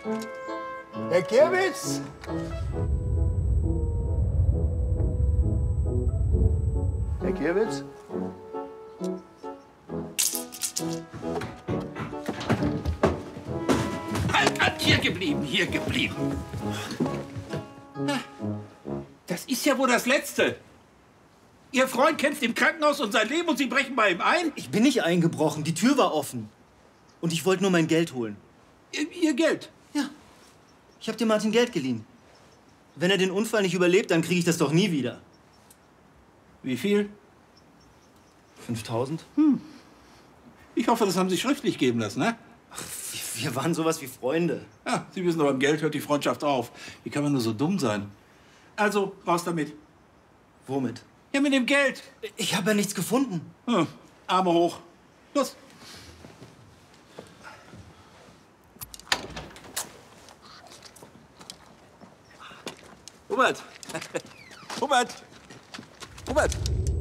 Herr Gerwitz! Herr Gerwitz? Halt, hier geblieben, hier geblieben. Das ist ja wohl das Letzte. Ihr Freund kämpft im Krankenhaus um sein Leben und Sie brechen bei ihm ein? Ich bin nicht eingebrochen, die Tür war offen. Und ich wollte nur mein Geld holen. Ihr Geld? Ja. Ich habe dem Martin Geld geliehen. Wenn er den Unfall nicht überlebt, dann kriege ich das doch nie wieder. Wie viel? 5.000? Ich hoffe, das haben Sie schriftlich geben lassen, ne? Ach, wir waren sowas wie Freunde. Ja, Sie wissen, aber beim Geld hört die Freundschaft auf. Wie kann man nur so dumm sein? Also, raus damit. Womit? Ja, mit dem Geld. Ich habe ja nichts gefunden. Arme hoch. Los. Hubert! Hubert! Hubert!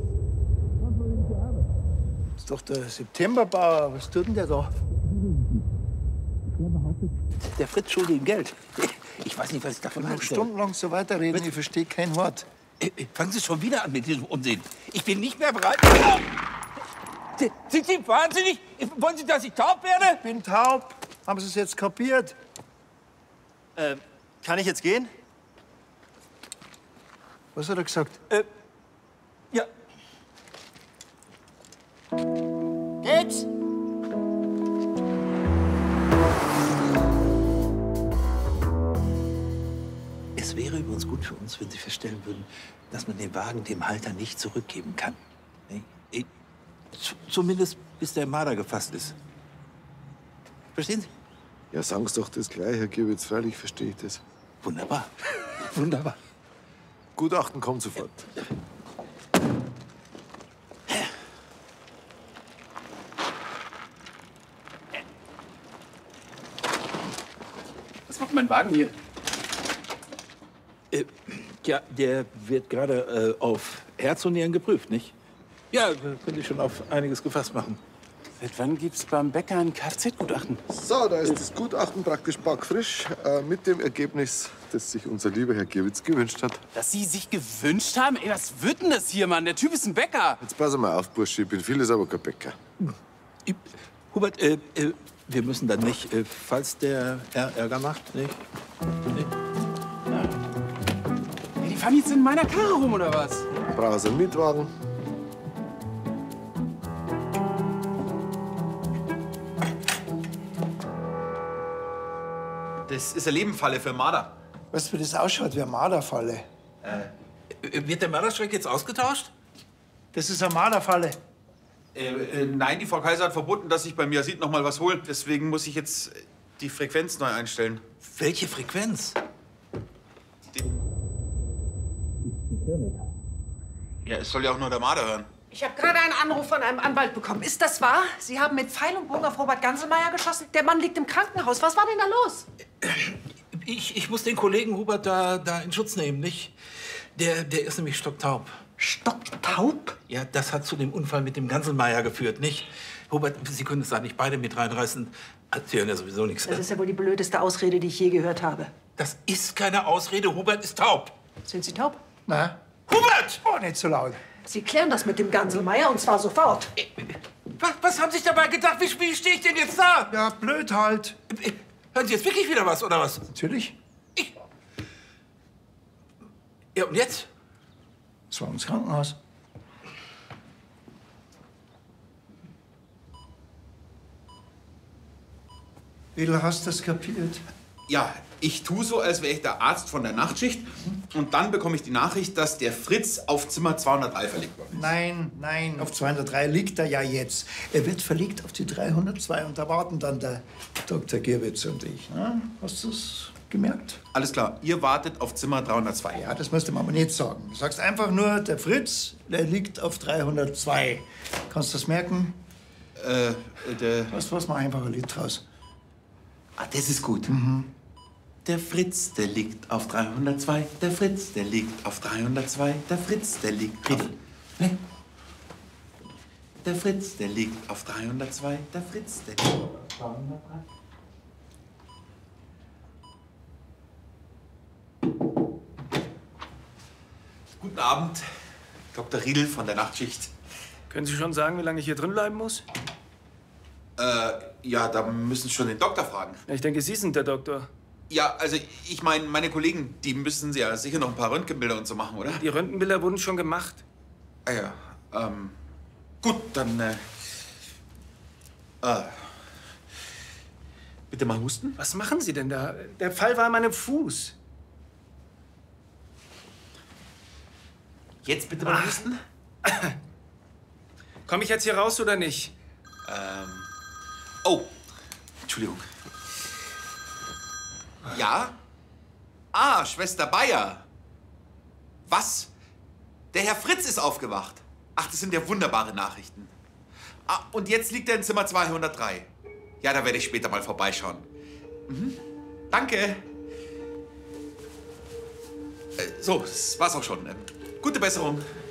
Das ist doch der Septemberbauer. Was tut denn der da? Der Fritz schuldet ihm Geld. Ich weiß nicht, was ich davon Noch halte. stundenlang so weiterreden, ich verstehe kein Wort. Fangen Sie schon wieder an mit diesem Unsinn. Ich bin nicht mehr bereit. Sind Sie wahnsinnig? Wollen Sie, dass ich taub werde? Ich bin taub. Haben Sie es jetzt kapiert? Kann ich jetzt gehen? Was hat er gesagt? Ja. Geht's? Es wäre übrigens gut für uns, wenn Sie feststellen würden, dass man den Wagen dem Halter nicht zurückgeben kann. Nee? Zumindest bis der Marder gefasst ist. Verstehen Sie? Ja, sagen Sie doch das gleich, Herr Gerwitz. Freilich verstehe ich das. Wunderbar. Wunderbar. Gutachten kommt sofort. Was macht mein Wagen hier? Ja, der wird gerade auf Herz und Nieren geprüft, nicht? Ja, da könnte ich schon auf einiges gefasst machen. Seit wann gibt's beim Bäcker ein Kfz-Gutachten? So, da ist das Gutachten praktisch backfrisch mit dem Ergebnis, das sich unser lieber Herr Gerwitz gewünscht hat. Dass Sie sich gewünscht haben? Ey, was wird denn das hier, Mann? Der Typ ist ein Bäcker. Jetzt pass mal auf, Bursche. Ich bin vieles, aber kein Bäcker. Hubert, wir müssen dann nicht, falls der Herr Ärger macht, nicht? Ey, die fahren jetzt in meiner Karre rum, oder was? Brauchen Sie einen Mietwagen? Das ist eine Lebenfalle für Marder. Weißt du, wie das ausschaut? Wie eine Marderfalle. Wird der Mörderschreck jetzt ausgetauscht? Das ist eine Marderfalle. Nein, die Frau Kaiser hat verboten, dass ich beim Yazid noch mal was hole. Deswegen muss ich jetzt die Frequenz neu einstellen. Welche Frequenz? Ja, es soll ja auch nur der Marder hören. Ich habe gerade einen Anruf von einem Anwalt bekommen. Ist das wahr? Sie haben mit Pfeil und Bogen auf Robert Ganselmeier geschossen? Der Mann liegt im Krankenhaus. Was war denn da los? Ich muss den Kollegen Hubert da in Schutz nehmen, nicht? Der ist nämlich stocktaub. Stocktaub? Ja, das hat zu dem Unfall mit dem Ganselmeier geführt, nicht? Hubert, Sie können es da nicht beide mit reinreißen. Sie hören ja sowieso nichts. Das ist ja wohl die blödeste Ausrede, die ich je gehört habe. Das ist keine Ausrede. Hubert ist taub. Sind Sie taub? Na? Hubert! Oh, nicht so laut. Sie klären das mit dem Ganselmeier und zwar sofort. Was haben Sie sich dabei gedacht? Wie stehe ich denn jetzt da? Ja, blöd halt. Hören Sie jetzt wirklich wieder was, oder was? Natürlich. Ja, und jetzt? Das war ins Krankenhaus. Wie du hast das kapiert? Ja, ich tue so, als wäre ich der Arzt von der Nachtschicht. Und dann bekomme ich die Nachricht, dass der Fritz auf Zimmer 203 verlegt worden ist. Nein, nein, auf 203 liegt er ja jetzt. Er wird verlegt auf die 302 und da warten dann der Dr. Gerwitz und ich. Ne? Hast du es gemerkt? Alles klar, ihr wartet auf Zimmer 302. Ja, das musst du mir aber nicht sagen. Du sagst einfach nur, der Fritz, der liegt auf 302. Kannst du das merken? Weißt du was, mach einfach ein Lied draus. Ah, das ist gut. Der Fritz, der liegt auf 302. Der Fritz, der liegt auf 302. Der Fritz, der liegt auf... Nee. Der Fritz, der liegt auf 302. Der Fritz, der liegt auf 303. Guten Abend, Dr. Riedel von der Nachtschicht. Können Sie schon sagen, wie lange ich hier drin bleiben muss? Ja, da müssen Sie schon den Doktor fragen. Ich denke, Sie sind der Doktor. Ja, also ich meine, meine Kollegen, die müssen ja sicher noch ein paar Röntgenbilder und so machen, oder? Die Röntgenbilder wurden schon gemacht. Ah ja, gut, dann, bitte mal husten. Was machen Sie denn da? Der Fall war an meinem Fuß. Jetzt bitte mal husten. Komme ich jetzt hier raus oder nicht? Oh, Entschuldigung. Ja? Ah, Schwester Bayer. Was? Der Herr Fritz ist aufgewacht. Ach, das sind ja wunderbare Nachrichten. Ah, und jetzt liegt er in Zimmer 203. Ja, da werde ich später mal vorbeischauen. Mhm. Danke. So, das war's auch schon. Gute Besserung.